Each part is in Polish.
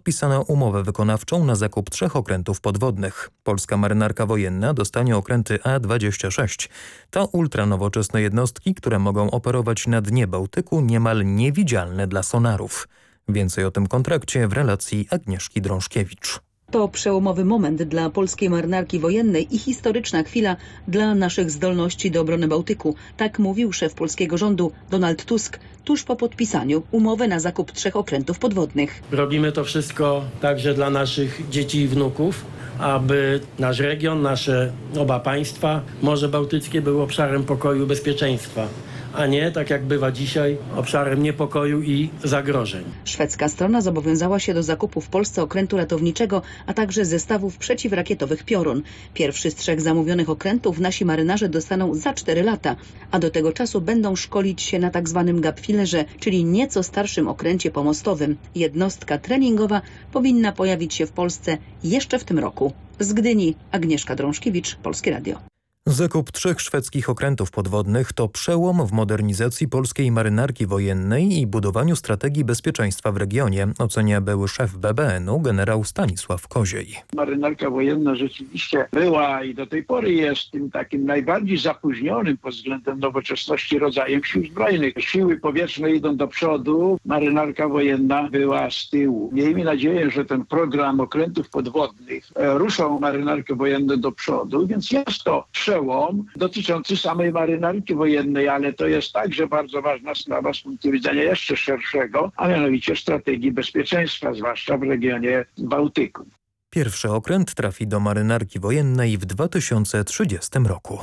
podpisano umowę wykonawczą na zakup 3 okrętów podwodnych. Polska marynarka wojenna dostanie okręty A-26. To ultranowoczesne jednostki, które mogą operować na dnie Bałtyku, niemal niewidzialne dla sonarów. Więcej o tym kontrakcie w relacji Agnieszki Drążkiewicz. To przełomowy moment dla polskiej marynarki wojennej i historyczna chwila dla naszych zdolności do obrony Bałtyku. Tak mówił szef polskiego rządu Donald Tusk tuż po podpisaniu umowy na zakup 3 okrętów podwodnych. Robimy to wszystko także dla naszych dzieci i wnuków, aby nasz region, nasze oba państwa, Morze Bałtyckie były obszarem pokoju i bezpieczeństwa, a nie, tak jak bywa dzisiaj, obszarem niepokoju i zagrożeń. Szwedzka strona zobowiązała się do zakupu w Polsce okrętu ratowniczego, a także zestawów przeciwrakietowych Piorun. Pierwszy z 3 zamówionych okrętów nasi marynarze dostaną za 4 lata, a do tego czasu będą szkolić się na tzw. gapfilerze, czyli nieco starszym okręcie pomostowym. Jednostka treningowa powinna pojawić się w Polsce jeszcze w tym roku. Z Gdyni Agnieszka Drążkiewicz, Polskie Radio. Zakup 3 szwedzkich okrętów podwodnych to przełom w modernizacji polskiej marynarki wojennej i budowaniu strategii bezpieczeństwa w regionie, ocenia były szef BBN-u generał Stanisław Koziej. Marynarka wojenna rzeczywiście była i do tej pory jest tym takim najbardziej zapóźnionym pod względem nowoczesności rodzajem sił zbrojnych. Siły powietrzne idą do przodu, marynarka wojenna była z tyłu. Miejmy nadzieję, że ten program okrętów podwodnych ruszą marynarkę wojenną do przodu, więc jest to przełom dotyczący samej marynarki wojennej, ale to jest także bardzo ważna sprawa z punktu widzenia jeszcze szerszego, a mianowicie strategii bezpieczeństwa, zwłaszcza w regionie Bałtyku. Pierwszy okręt trafi do marynarki wojennej w 2030 roku.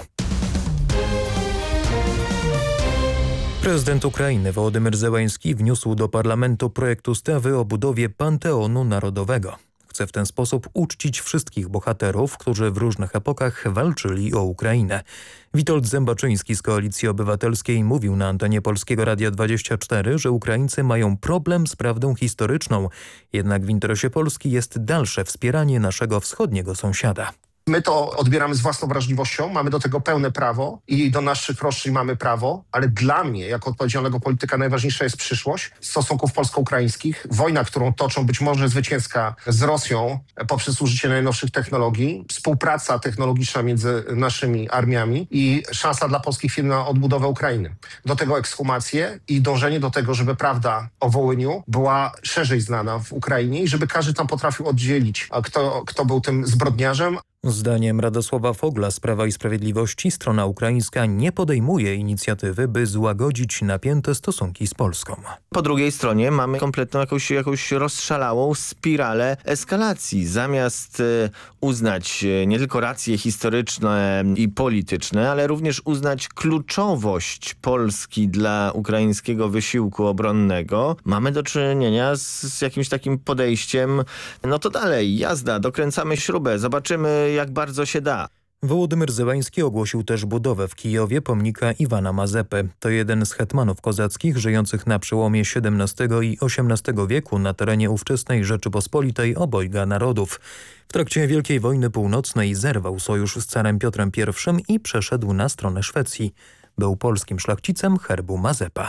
Prezydent Ukrainy Wołodymyr Zełenski wniósł do parlamentu projekt ustawy o budowie Panteonu Narodowego. Chce w ten sposób uczcić wszystkich bohaterów, którzy w różnych epokach walczyli o Ukrainę. Witold Zębaczyński z Koalicji Obywatelskiej mówił na antenie Polskiego Radia 24, że Ukraińcy mają problem z prawdą historyczną. Jednak w interesie Polski jest dalsze wspieranie naszego wschodniego sąsiada. My to odbieramy z własną wrażliwością, mamy do tego pełne prawo i do naszych roszczeń mamy prawo, ale dla mnie, jako odpowiedzialnego polityka, najważniejsza jest przyszłość stosunków polsko-ukraińskich. Wojna, którą toczą być może zwycięska z Rosją poprzez użycie najnowszych technologii, współpraca technologiczna między naszymi armiami i szansa dla polskich firm na odbudowę Ukrainy. Do tego ekshumacje i dążenie do tego, żeby prawda o Wołyniu była szerzej znana w Ukrainie i żeby każdy tam potrafił oddzielić, kto był tym zbrodniarzem. Zdaniem Radosława Fogla z Prawa i Sprawiedliwości strona ukraińska nie podejmuje inicjatywy, by złagodzić napięte stosunki z Polską. Po drugiej stronie mamy kompletną jakąś rozszalałą spiralę eskalacji. Zamiast uznać nie tylko racje historyczne i polityczne, ale również uznać kluczowość Polski dla ukraińskiego wysiłku obronnego, mamy do czynienia z jakimś takim podejściem, no to dalej, jazda, dokręcamy śrubę, zobaczymy jak bardzo się da. Wołodymyr Zełański ogłosił też budowę w Kijowie pomnika Iwana Mazepy. To jeden z hetmanów kozackich żyjących na przełomie XVII i XVIII wieku na terenie ówczesnej Rzeczypospolitej obojga narodów. W trakcie Wielkiej Wojny Północnej zerwał sojusz z carem Piotrem I i przeszedł na stronę Szwecji. Był polskim szlachcicem herbu Mazepa.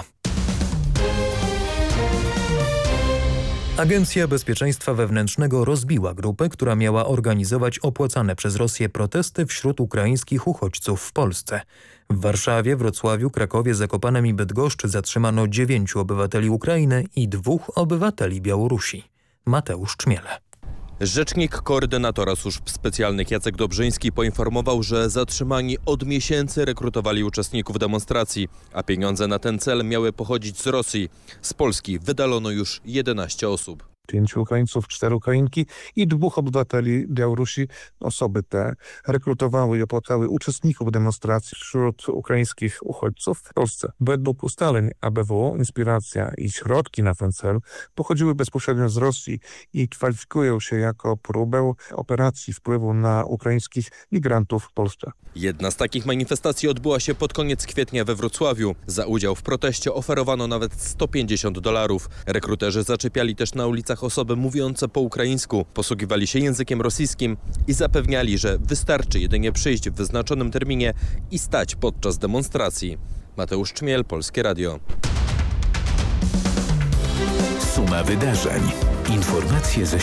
Agencja Bezpieczeństwa Wewnętrznego rozbiła grupę, która miała organizować opłacane przez Rosję protesty wśród ukraińskich uchodźców w Polsce. W Warszawie, Wrocławiu, Krakowie, Zakopanem i Bydgoszczy zatrzymano 9 obywateli Ukrainy i 2 obywateli Białorusi. Mateusz Czmiele. Rzecznik koordynatora służb specjalnych Jacek Dobrzyński poinformował, że zatrzymani od miesięcy rekrutowali uczestników demonstracji, a pieniądze na ten cel miały pochodzić z Rosji. Z Polski wydalono już 11 osób. 5 Ukraińców, 4 Ukrainki i 2 obywateli Białorusi. Osoby te rekrutowały i opłacały uczestników demonstracji wśród ukraińskich uchodźców w Polsce. Według ustaleń ABW inspiracja i środki na ten cel pochodziły bezpośrednio z Rosji i kwalifikują się jako próbę operacji wpływu na ukraińskich migrantów w Polsce. Jedna z takich manifestacji odbyła się pod koniec kwietnia we Wrocławiu. Za udział w proteście oferowano nawet $150. Rekruterzy zaczepiali też na ulicach osoby mówiące po ukraińsku, posługiwali się językiem rosyjskim i zapewniali, że wystarczy jedynie przyjść w wyznaczonym terminie i stać podczas demonstracji. Mateusz Czmiel, Polskie Radio. Suma wydarzeń. Informacje ze